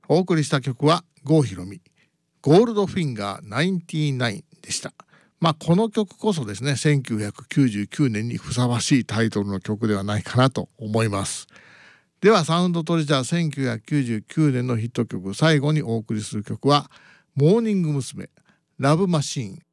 お送りした曲は郷ひろみゴールドフィンガー99でした。この曲こそですね、1999年にふさわしいタイトルの曲ではないかなと思います。ではサウンドトレジャー1999年のヒット曲、最後にお送りする曲はモーニング娘。ラブマシーン